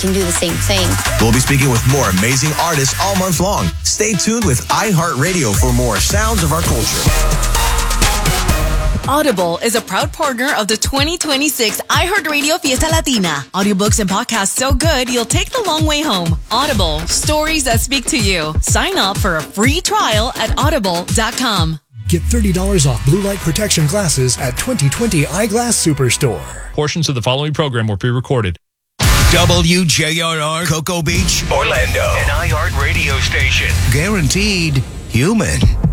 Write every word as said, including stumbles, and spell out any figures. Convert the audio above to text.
can do the same thing. We'll be speaking with more amazing artists all month long. Stay tuned with iHeartRadio for more sounds of our culture. Audible is a proud partner of the twenty twenty-six iHeartRadio Fiesta Latina. Audiobooks and podcasts so good you'll take the long way home. Audible, stories that speak to you. Sign up for a free trial at audible dot com. Get thirty dollars off blue light protection glasses at twenty twenty Eyeglass Superstore. Portions of the following program were pre-recorded. W J R R, Cocoa Beach, Orlando. An iHeart radio station. Guaranteed human.